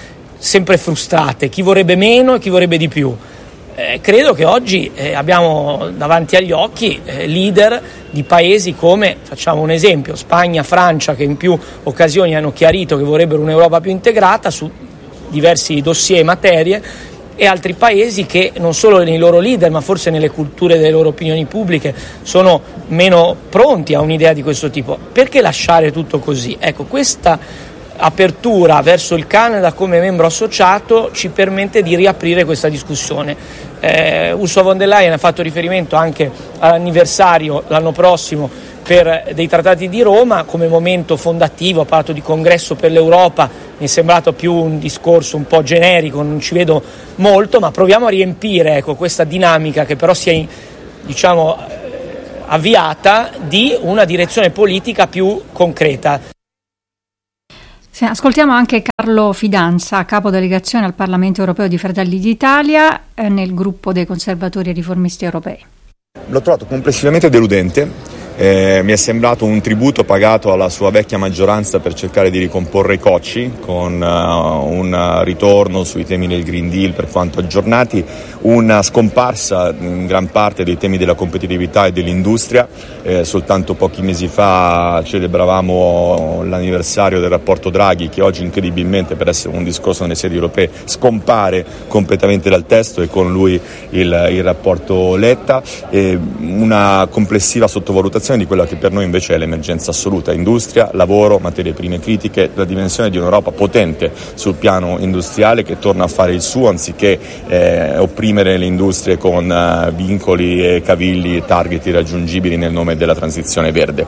sempre frustrate, chi vorrebbe meno e chi vorrebbe di più. Eh, credo che oggi eh, abbiamo davanti agli occhi eh, leader di paesi come, facciamo un esempio, Spagna, Francia, che in più occasioni hanno chiarito che vorrebbero un'Europa più integrata su diversi dossier e materie, e altri paesi che non solo nei loro leader ma forse nelle culture delle loro opinioni pubbliche sono meno pronti a un'idea di questo tipo. Perché lasciare tutto così? Ecco, questa apertura verso il Canada come membro associato ci permette di riaprire questa discussione. Eh, Ursula von der Leyen ha fatto riferimento anche all'anniversario l'anno prossimo per dei trattati di Roma come momento fondativo, ha parlato di congresso per l'Europa, mi è sembrato più un discorso un po' generico, non ci vedo molto, ma proviamo a riempire, ecco, questa dinamica che però si è, diciamo, avviata, di una direzione politica più concreta. Sì, ascoltiamo anche Carlo Fidanza, capo delegazione al Parlamento europeo di Fratelli d'Italia eh, nel gruppo dei conservatori e riformisti europei. L'ho trovato complessivamente deludente. Eh, mi è sembrato un tributo pagato alla sua vecchia maggioranza per cercare di ricomporre i cocci, con uh, un ritorno sui temi del Green Deal per quanto aggiornati, una scomparsa in gran parte dei temi della competitività e dell'industria. Eh, soltanto pochi mesi fa celebravamo l'anniversario del rapporto Draghi, che oggi incredibilmente, per essere un discorso nelle sedi europee, scompare completamente dal testo, e con lui il, il rapporto Letta. Eh, una complessiva sottovalutazione di quella che per noi invece è l'emergenza assoluta: industria, lavoro, materie prime critiche, la dimensione di un'Europa potente sul piano industriale che torna a fare il suo, anziché eh, opprimere le industrie con uh, vincoli e cavilli e target irraggiungibili nel nome della transizione verde.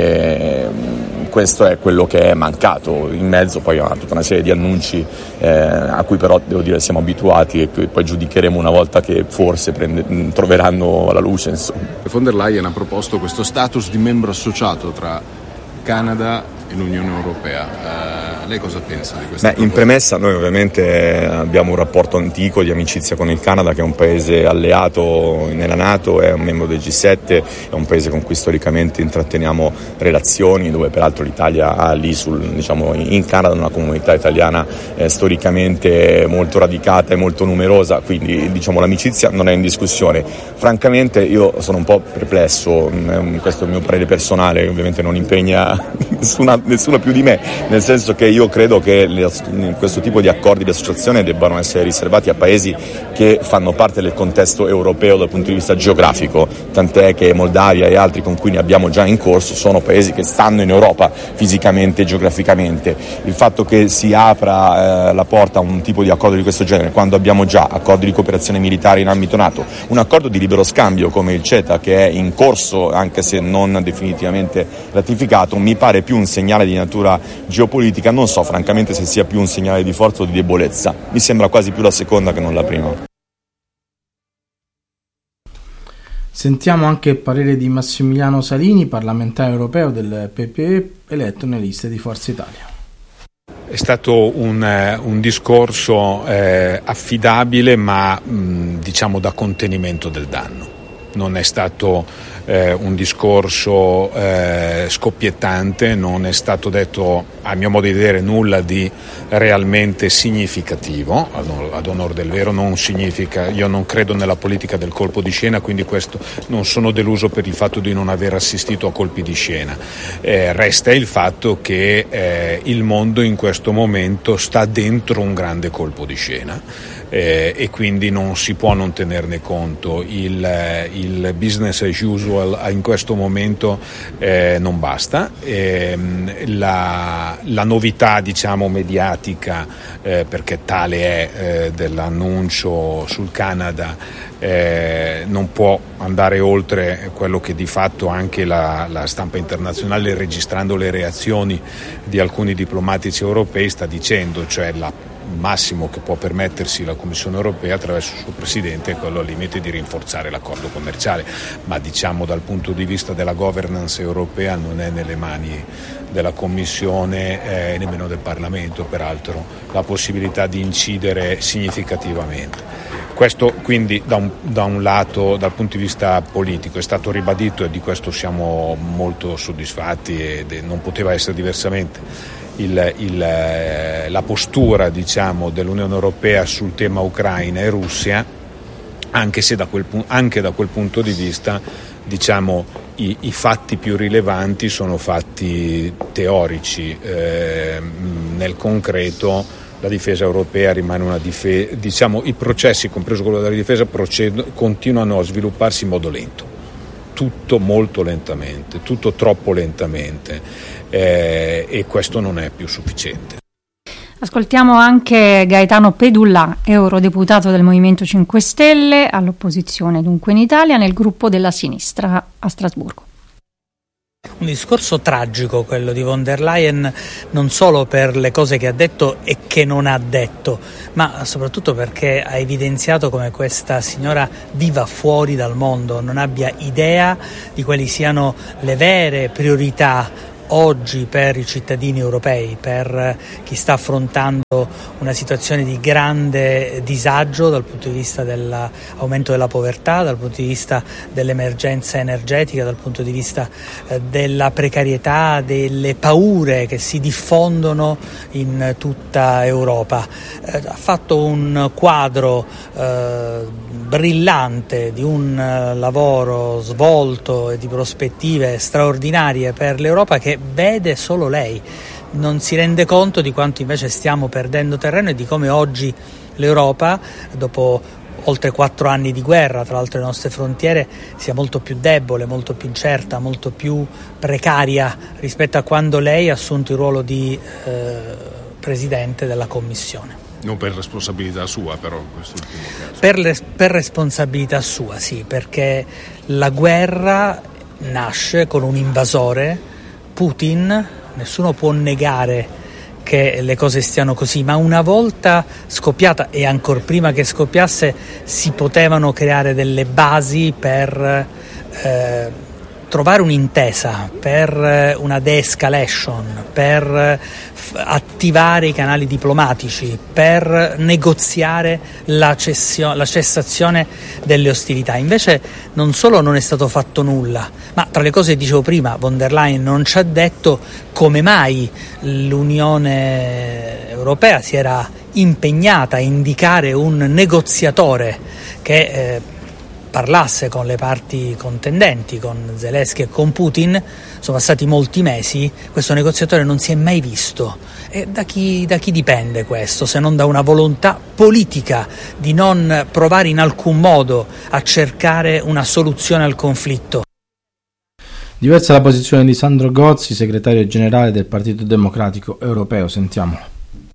E, questo è quello che è mancato, in mezzo poi a tutta una serie di annunci eh, a cui però devo dire siamo abituati e che poi giudicheremo una volta che forse prende, troveranno la luce, insomma. Von der Leyen ha proposto questo status di membro associato tra Canada e l'Unione Europea. Uh, lei cosa pensa di questa Beh, in premessa noi ovviamente abbiamo un rapporto antico di amicizia con il Canada, che è un paese alleato nella NATO, è un membro del G sette, è un paese con cui storicamente intratteniamo relazioni, dove peraltro l'Italia ha lì sul, diciamo, in Canada una comunità italiana eh, storicamente molto radicata e molto numerosa, quindi diciamo l'amicizia non è in discussione. Francamente io sono un po' perplesso, questo è il mio parere personale, ovviamente non impegna nessuna, nessuno più di me, nel senso che io credo che le, questo tipo di accordi di associazione debbano essere riservati a paesi che fanno parte del contesto europeo dal punto di vista geografico, tant'è che Moldavia e altri con cui ne abbiamo già in corso sono paesi che stanno in Europa fisicamente e geograficamente. Il fatto che si apra eh, la porta a un tipo di accordo di questo genere quando abbiamo già accordi di cooperazione militare in ambito NATO, un accordo di libero scambio come il CETA che è in corso anche se non definitivamente ratificato, mi pare più un segnale di natura geopolitica. Non so francamente se sia più un segnale di forza o di debolezza, mi sembra quasi più la seconda che non la prima. Sentiamo anche il parere di Massimiliano Salini, parlamentare europeo del P P E, eletto nelle liste di Forza Italia. È stato un, un discorso eh, affidabile, ma mh, diciamo da contenimento del danno. Non è stato eh, un discorso eh, scoppiettante, non è stato detto, a mio modo di vedere, nulla di realmente significativo. Ad onor del vero non significa, io non credo nella politica del colpo di scena, quindi questo non sono deluso per il fatto di non aver assistito a colpi di scena. Eh, resta il fatto che eh, il mondo in questo momento sta dentro un grande colpo di scena. Eh, e quindi non si può non tenerne conto. Il, il business as usual in questo momento eh, non basta. Eh, la, la novità, diciamo, mediatica, eh, perché tale è, eh, dell'annuncio sul Canada, eh, non può andare oltre quello che di fatto anche la, la stampa internazionale, registrando le reazioni di alcuni diplomatici europei, sta dicendo, cioè la massimo che può permettersi la Commissione europea attraverso il suo Presidente è quello al limite di rinforzare l'accordo commerciale, ma diciamo dal punto di vista della governance europea non è nelle mani della Commissione e eh, nemmeno del Parlamento, peraltro, la possibilità di incidere significativamente. Questo quindi da un, da un lato, dal punto di vista politico, è stato ribadito e di questo siamo molto soddisfatti e non poteva essere diversamente. il, il, la postura, diciamo, dell'Unione Europea sul tema Ucraina e Russia, anche se da quel, anche da quel punto di vista, diciamo, i, i fatti più rilevanti sono fatti teorici. Eh, nel concreto la difesa europea rimane una difesa, diciamo, i processi, compreso quello della difesa, procedono, continuano a svilupparsi in modo lento, tutto molto lentamente, tutto troppo lentamente, eh, e questo non è più sufficiente. Ascoltiamo anche Gaetano Pedullà, eurodeputato del Movimento cinque Stelle, all'opposizione dunque in Italia, nel gruppo della sinistra a Strasburgo. Un discorso tragico quello di von der Leyen, non solo per le cose che ha detto e che non ha detto, ma soprattutto perché ha evidenziato come questa signora viva fuori dal mondo, non abbia idea di quali siano le vere priorità oggi per i cittadini europei, per chi sta affrontando una situazione di grande disagio dal punto di vista dell'aumento della povertà, dal punto di vista dell'emergenza energetica, dal punto di vista eh, della precarietà, delle paure che si diffondono in tutta Europa. Eh, ha fatto un quadro eh, brillante di un eh, lavoro svolto e di prospettive straordinarie per l'Europa che vede solo lei, non si rende conto di quanto invece stiamo perdendo terreno e di come oggi l'Europa, dopo oltre quattro anni di guerra tra l'altro le nostre frontiere, sia molto più debole, molto più incerta, molto più precaria rispetto a quando lei ha assunto il ruolo di eh, Presidente della Commissione. Non per responsabilità sua, però, in quest'ultimo caso. Per, le, per responsabilità sua, sì, perché la guerra nasce con un invasore, Putin. Nessuno può negare che le cose stiano così, ma una volta scoppiata, e ancor prima che scoppiasse, si potevano creare delle basi per eh, trovare un'intesa, per una de-escalation, per attivare i canali diplomatici, per negoziare la, cessio- la cessazione delle ostilità. Invece non solo non è stato fatto nulla, ma tra le cose che dicevo prima, von der Leyen non ci ha detto come mai l'Unione Europea si era impegnata a indicare un negoziatore che eh, parlasse con le parti contendenti, con Zelensky e con Putin. Sono passati molti mesi, questo negoziatore non si è mai visto. E da chi, da chi dipende questo, se non da una volontà politica di non provare in alcun modo a cercare una soluzione al conflitto? Diversa la posizione di Sandro Gozzi, segretario generale del Partito Democratico Europeo. Sentiamolo.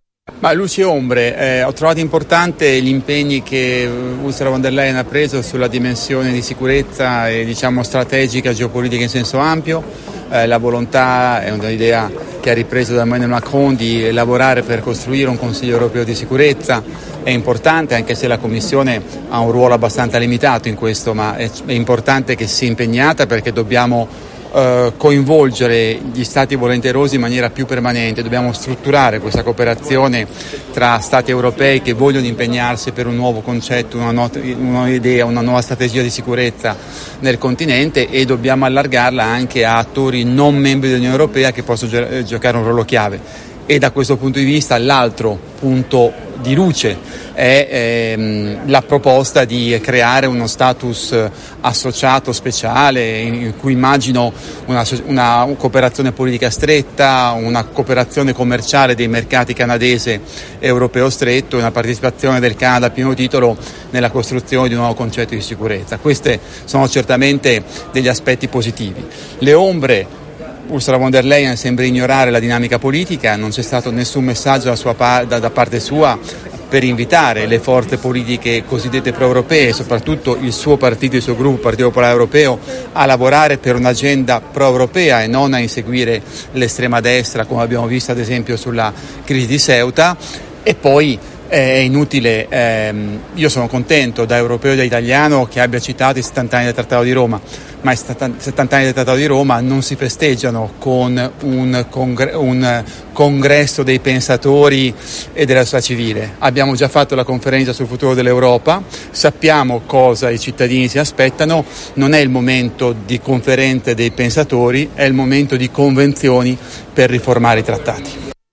Ma luci e ombre, eh, ho trovato importante gli impegni che Ursula von der Leyen ha preso sulla dimensione di sicurezza e, diciamo, strategica, geopolitica in senso ampio. Eh, la volontà è un'idea che ha ripreso da Emmanuel Macron di lavorare per costruire un Consiglio europeo di sicurezza. È importante, anche se la Commissione ha un ruolo abbastanza limitato in questo, ma è, è importante che sia impegnata, perché dobbiamo Uh, coinvolgere gli stati volenterosi in maniera più permanente. Dobbiamo strutturare questa cooperazione tra stati europei che vogliono impegnarsi per un nuovo concetto, una, not- una nuova idea, una nuova strategia di sicurezza nel continente, e dobbiamo allargarla anche a attori non membri dell'Unione Europea che possono gi- giocare un ruolo chiave. E da questo punto di vista l'altro punto di luce è ehm, la proposta di creare uno status associato speciale, in cui immagino una, una cooperazione politica stretta, una cooperazione commerciale dei mercati canadese e europeo stretto, e una partecipazione del Canada a pieno titolo nella costruzione di un nuovo concetto di sicurezza. Questi sono certamente degli aspetti positivi. Le ombre: Ursula von der Leyen sembra ignorare la dinamica politica, non c'è stato nessun messaggio da, sua, da, da parte sua per invitare le forze politiche cosiddette pro-europee, soprattutto il suo partito, il suo gruppo, il Partito Popolare Europeo, a lavorare per un'agenda pro-europea e non a inseguire l'estrema destra, come abbiamo visto ad esempio sulla crisi di Ceuta. E poi è inutile, ehm, io sono contento da europeo e da italiano che abbia citato i settanta anni del Trattato di Roma, ma i settanta anni del Trattato di Roma non si festeggiano con un, congre- un congresso dei pensatori e della società civile. Abbiamo già fatto la conferenza sul futuro dell'Europa, sappiamo cosa i cittadini si aspettano. Non è il momento di conferenze dei pensatori, è il momento di convenzioni per riformare i trattati.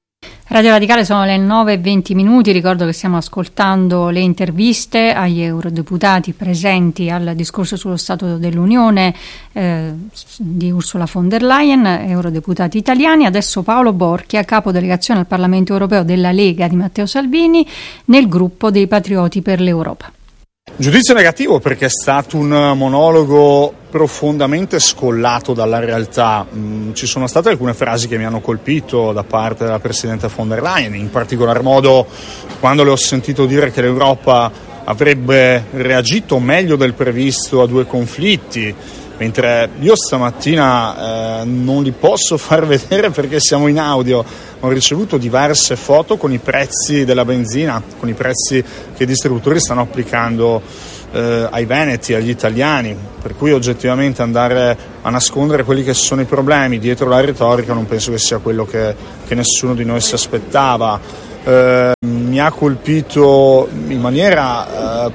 Radio Radicale, sono le nove e venti minuti, ricordo che stiamo ascoltando le interviste agli eurodeputati presenti al discorso sullo Stato dell'Unione eh, di Ursula von der Leyen, eurodeputati italiani. Adesso Paolo Borchia, capo delegazione al Parlamento Europeo della Lega di Matteo Salvini, nel gruppo dei Patrioti per l'Europa. Giudizio negativo perché è stato un monologo profondamente scollato dalla realtà. Mm, ci sono state alcune frasi che mi hanno colpito da parte della Presidente von der Leyen, in particolar modo quando le ho sentito dire che l'Europa avrebbe reagito meglio del previsto a due conflitti, mentre io stamattina eh, non li posso far vedere perché siamo in audio. Ho ricevuto diverse foto con i prezzi della benzina, con i prezzi che i distributori stanno applicando eh, ai veneti, agli italiani, per cui oggettivamente andare a nascondere quelli che sono i problemi dietro la retorica non penso che sia quello che, che nessuno di noi si aspettava. Eh, mi ha colpito in maniera eh,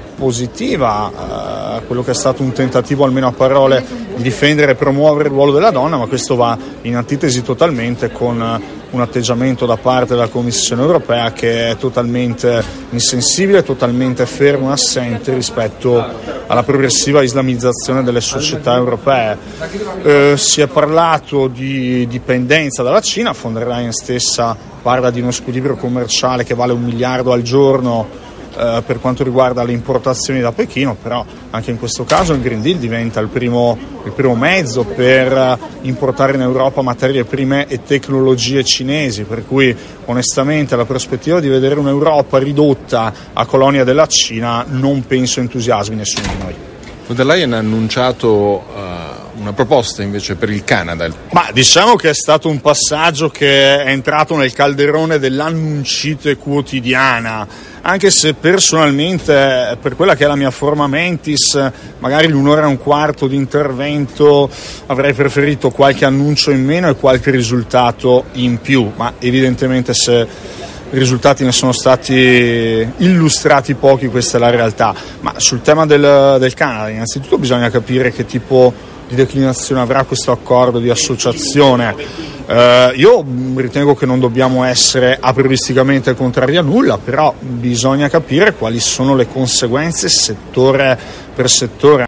positiva eh, quello che è stato un tentativo, almeno a parole, di difendere e promuovere il ruolo della donna, ma questo va in antitesi totalmente con eh, un atteggiamento da parte della Commissione europea che è totalmente insensibile, totalmente fermo e assente rispetto alla progressiva islamizzazione delle società europee. Eh, si è parlato di dipendenza dalla Cina, von der Leyen stessa parla di uno squilibrio commerciale che vale un miliardo al giorno eh, per quanto riguarda le importazioni da Pechino, però anche in questo caso il Green Deal diventa il primo, il primo mezzo per importare in Europa materie prime e tecnologie cinesi, per cui onestamente la prospettiva di vedere un'Europa ridotta a colonia della Cina non penso entusiasmi nessuno di noi. Von der Leyen ha annunciato uh, una proposta invece per il Canada. Ma diciamo che è stato un passaggio che è entrato nel calderone dell'annuncite quotidiana, anche se personalmente per quella che è la mia forma mentis magari l'un'ora e un quarto di intervento avrei preferito qualche annuncio in meno e qualche risultato in più, ma evidentemente se i risultati ne sono stati illustrati pochi, questa è la realtà. Ma sul tema del, del Canada, innanzitutto bisogna capire che tipo di declinazione avrà questo accordo di associazione. Eh, io ritengo che non dobbiamo essere aprioristicamente contrari a nulla, però bisogna capire quali sono le conseguenze settore per settore.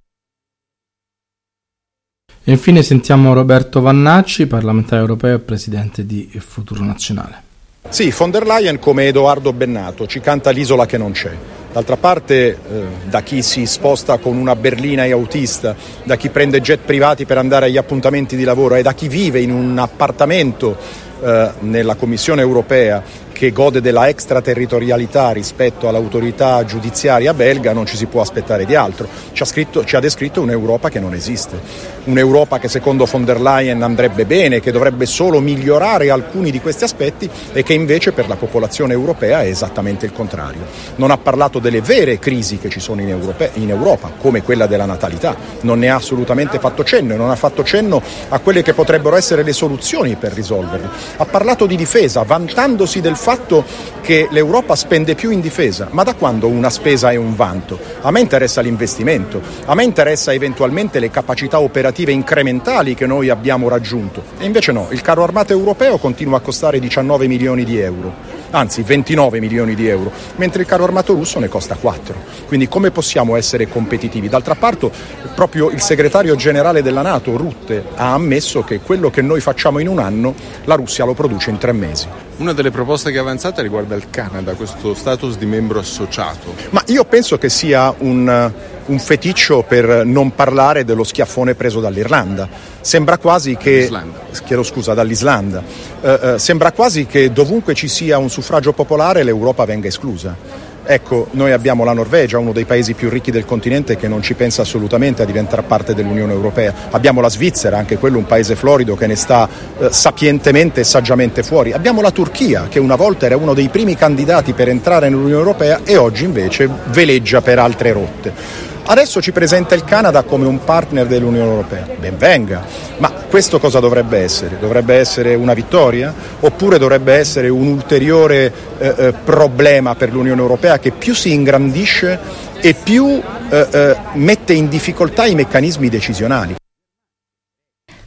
E infine sentiamo Roberto Vannacci, parlamentare europeo e presidente di Futuro Nazionale. Sì, von der Leyen come Edoardo Bennato ci canta l'isola che non c'è. D'altra parte eh, da chi si sposta con una berlina e autista, da chi prende jet privati per andare agli appuntamenti di lavoro e da chi vive in un appartamento eh, nella Commissione europea che gode della extraterritorialità rispetto all'autorità giudiziaria belga non ci si può aspettare di altro. Ci ha, scritto, ci ha descritto un'Europa che non esiste, un'Europa che secondo von der Leyen andrebbe bene, che dovrebbe solo migliorare alcuni di questi aspetti e che invece per la popolazione europea è esattamente il contrario. Non ha parlato delle vere crisi che ci sono in, Europe, in Europa, come quella della natalità, non ne ha assolutamente fatto cenno e non ha fatto cenno a quelle che potrebbero essere le soluzioni per risolverli. Ha parlato di difesa, vantandosi del fatto che l'Europa spende più in difesa, ma da quando una spesa è un vanto? A me interessa l'investimento, a me interessa eventualmente le capacità operative incrementali che noi abbiamo raggiunto e invece no, il carro armato europeo continua a costare diciannove milioni di euro. Anzi ventinove milioni di euro, mentre il carro armato russo ne costa quattro. Quindi come possiamo essere competitivi? D'altra parte proprio il segretario generale della NATO, Rutte, ha ammesso che quello che noi facciamo in un anno la Russia lo produce in tre mesi. Una delle proposte che è avanzata riguarda il Canada, questo status di membro associato. Ma io penso che sia un, un feticcio per non parlare dello schiaffone preso dall'Irlanda. Sembra quasi che, chiedo scusa, dall'Islanda. Eh, eh, sembra quasi che dovunque ci sia un suffragio popolare l'Europa venga esclusa. Ecco, noi abbiamo la Norvegia, uno dei paesi più ricchi del continente, che non ci pensa assolutamente a diventare parte dell'Unione Europea. Abbiamo la Svizzera, anche quello un paese florido che ne sta eh, sapientemente e saggiamente fuori. Abbiamo la Turchia, che una volta era uno dei primi candidati per entrare nell'Unione Europea e oggi invece veleggia per altre rotte. Adesso ci presenta il Canada come un partner dell'Unione Europea. Ben venga, ma questo cosa dovrebbe essere? Dovrebbe essere una vittoria? Oppure dovrebbe essere un ulteriore eh, eh, problema per l'Unione Europea che più si ingrandisce e più eh, eh, mette in difficoltà i meccanismi decisionali?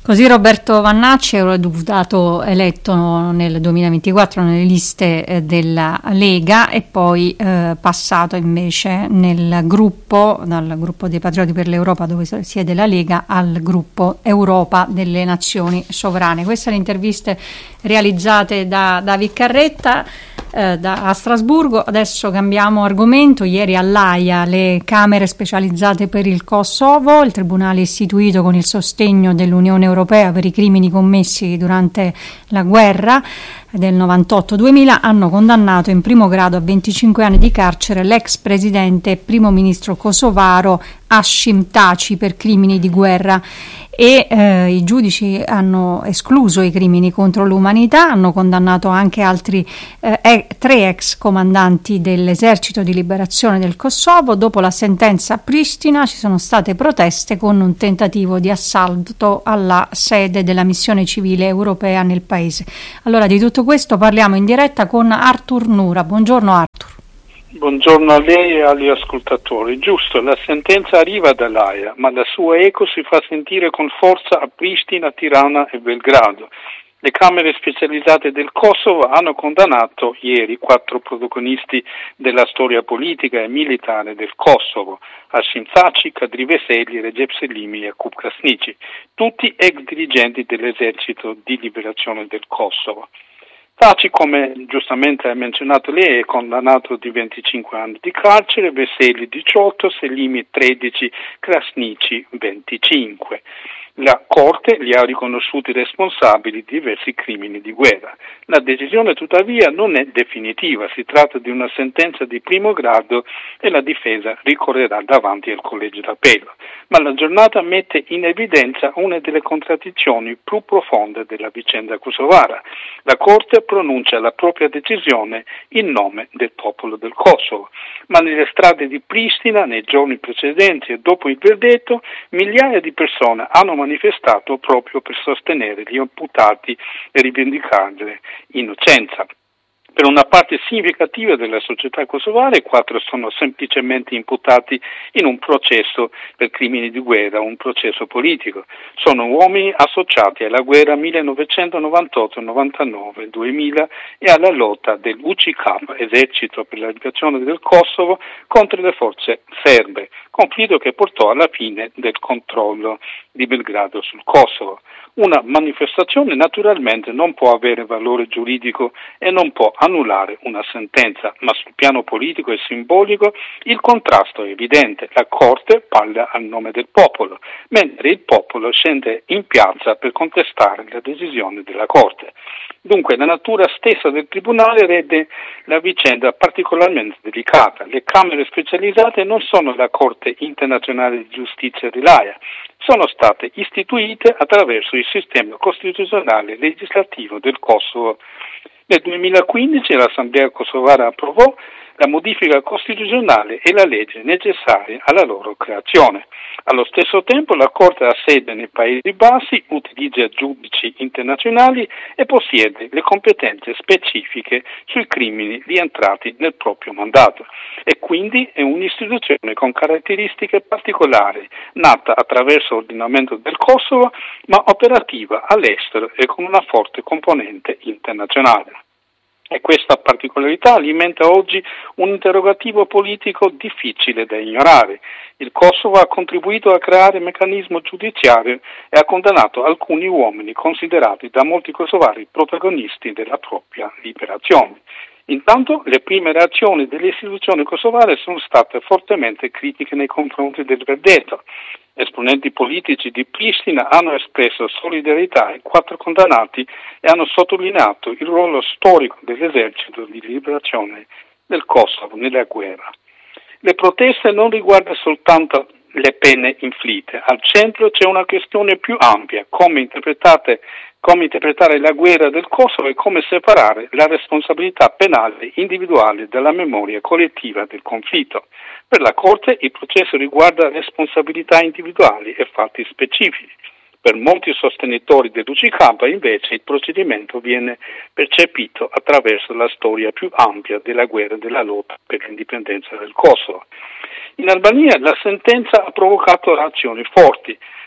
Così Roberto Vannacci, eurodeputato eletto nel duemilaventiquattro nelle liste eh, della Lega e poi eh, passato invece nel gruppo, dal gruppo dei Patrioti per l'Europa dove siede la Lega al gruppo Europa delle Nazioni Sovrane. Queste le interviste realizzate da David Carretta eh, da, a Strasburgo. Adesso cambiamo argomento. Ieri all'Aia le Camere specializzate per il Kosovo, il tribunale istituito con il sostegno dell'Unione Europea per i crimini commessi durante la guerra del novantotto duemila, hanno condannato in primo grado a venticinque anni di carcere l'ex presidente e primo ministro kosovaro Hashim Thaçi per crimini di guerra e eh, i giudici hanno escluso i crimini contro l'umanità, hanno condannato anche altri eh, e, tre ex comandanti dell'esercito di liberazione del Kosovo. Dopo la sentenza a Pristina ci sono state proteste con un tentativo di assalto alla sede della missione civile europea nel paese. Allora, di tutto questo parliamo in diretta con Artur Nura. Buongiorno Artur. Buongiorno a lei e agli ascoltatori. Giusto, la sentenza arriva dall'Aia, ma la sua eco si fa sentire con forza a Pristina, Tirana e Belgrado. Le Camere specializzate del Kosovo hanno condannato ieri quattro protagonisti della storia politica e militare del Kosovo: Hashim Thaçi, Kadri Veseli, Recep Selimi e Jakub Krasniqi, tutti ex dirigenti dell'esercito di liberazione del Kosovo. Thaçi, come giustamente ha menzionato lei, è condannato di venticinque anni di carcere, Veseli diciotto, Selimi tredici, Krasniqi venticinque. La Corte li ha riconosciuti responsabili di diversi crimini di guerra. La decisione tuttavia non è definitiva, si tratta di una sentenza di primo grado e la difesa ricorrerà davanti al collegio d'appello. Ma la giornata mette in evidenza una delle contraddizioni più profonde della vicenda kosovara. La Corte pronuncia la propria decisione in nome del popolo del Kosovo, ma nelle strade di Pristina, nei giorni precedenti e dopo il verdetto, migliaia di persone hanno manifestato proprio per sostenere gli imputati e rivendicare innocenza. Per una parte significativa della società kosovara, i quattro sono semplicemente imputati in un processo per crimini di guerra, un processo politico. Sono uomini associati alla guerra millenovecentonovantotto novantanove duemila e alla lotta dell'U C K, Esercito per la Liberazione del Kosovo, contro le forze serbe, conflitto che portò alla fine del controllo di Belgrado sul Kosovo. Una manifestazione naturalmente non può avere valore giuridico e non può annullare una sentenza, ma sul piano politico e simbolico il contrasto è evidente. La Corte parla a nome del popolo, mentre il popolo scende in piazza per contestare la decisione della Corte. Dunque la natura stessa del Tribunale rende la vicenda particolarmente delicata. Le Camere specializzate non sono la Corte internazionale di giustizia dell'Aia, sono state istituite attraverso il sistema costituzionale legislativo del Kosovo. Nel duemilaquindici l'Assemblea kosovara approvò la modifica costituzionale e la legge necessaria alla loro creazione. Allo stesso tempo la Corte ha sede nei Paesi Bassi, utilizza giudici internazionali e possiede le competenze specifiche sui crimini rientrati nel proprio mandato e quindi è un'istituzione con caratteristiche particolari, nata attraverso l'ordinamento del Kosovo ma operativa all'estero e con una forte componente internazionale. E questa particolarità alimenta oggi un interrogativo politico difficile da ignorare. Il Kosovo ha contribuito a creare un meccanismo giudiziario e ha condannato alcuni uomini considerati da molti kosovari protagonisti della propria liberazione. Intanto le prime reazioni delle istituzioni kosovare sono state fortemente critiche nei confronti del verdetto. Esponenti politici di Pristina hanno espresso solidarietà ai quattro condannati e hanno sottolineato il ruolo storico dell'esercito di liberazione del Kosovo nella guerra. Le proteste non riguardano soltanto le pene inflitte, al centro c'è una questione più ampia, come interpretate come interpretare la guerra del Kosovo e come separare la responsabilità penale individuale dalla memoria collettiva del conflitto. Per la Corte il processo riguarda responsabilità individuali e fatti specifici. Per molti sostenitori dell'U C K invece il procedimento viene percepito attraverso la storia più ampia della guerra e della lotta per l'indipendenza del Kosovo. In Albania la sentenza ha provocato reazioni forti.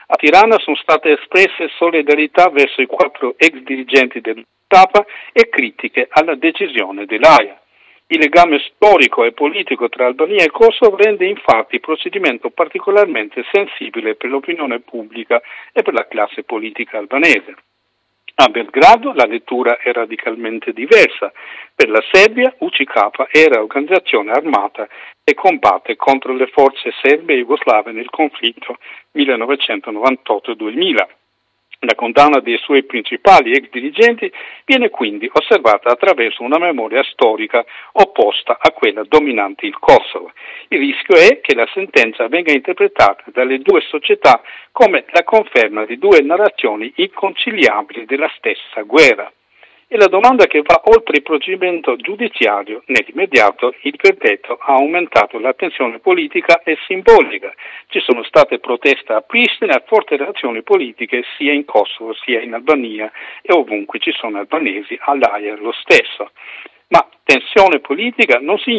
A Tirana sono state espresse solidarietà verso i quattro ex dirigenti dell'A P A e critiche alla decisione dell'Aia. Il legame storico e politico tra Albania e Kosovo rende infatti il procedimento particolarmente sensibile per l'opinione pubblica e per la classe politica albanese. A Belgrado la lettura è radicalmente diversa. Per la Serbia U C K era organizzazione armata e combatte contro le forze serbe e jugoslave nel conflitto millenovecentonovantotto duemila. La condanna dei suoi principali ex dirigenti viene quindi osservata attraverso una memoria storica opposta a quella dominante il Kosovo. Il rischio è che la sentenza venga interpretata dalle due società come la conferma di due narrazioni inconciliabili della stessa guerra. E la domanda che va oltre il procedimento giudiziario, nell'immediato il perpetuo ha aumentato la tensione politica e simbolica. Ci sono state proteste a Pristina e forti reazioni politiche sia in Kosovo sia in Albania e ovunque ci sono albanesi all'Aia lo stesso. Ma tensione politica non significa